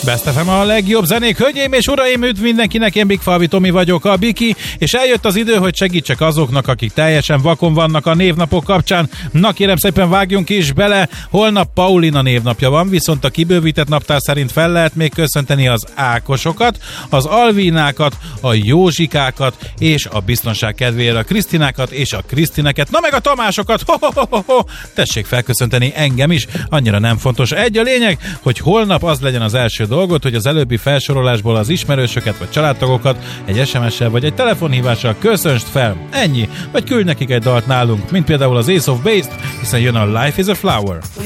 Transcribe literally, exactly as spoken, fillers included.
Best ef em a legjobb zenék, hölgyeim és uraim, üdv mindenkinek, én Big Falvi Tomi vagyok, a Biki, és eljött az idő, hogy segítsek azoknak, akik teljesen vakon vannak a névnapok kapcsán. Na kérem szépen, vágjunk is bele, holnap Paulina névnapja van, viszont a kibővített naptár szerint fel lehet még köszönteni az Ákosokat, az Alvínákat, a Józsikákat, és a biztonság kedvéért a Krisztinákat és a Krisztineket, na meg a Tamásokat, ho, ho, ho, ho, ho. Tessék felköszönteni engem is, annyira nem fontos. Egy a lényeg, hogy holnap az legyen az első dolgot, hogy az előbbi felsorolásból az ismerősöket vagy családtagokat egy es em es-sel vagy egy telefonhívással köszönst fel. Ennyi. Vagy küldj nekik egy dalt nálunk, mint például az Ace of Base-t, hiszen jön a Life is a Flower.